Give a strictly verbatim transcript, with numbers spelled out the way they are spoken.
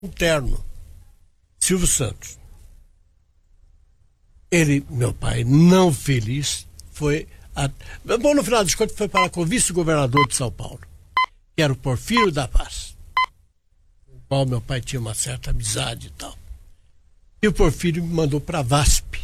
interno, Silvio Santos. Ele, meu pai, não feliz, foi... A... Bom, no final das contas, foi para com o vice-governador de São Paulo, que era o Porfírio da Paz, com o qual meu pai tinha uma certa amizade e tal. E o Porfírio me mandou para a VASP.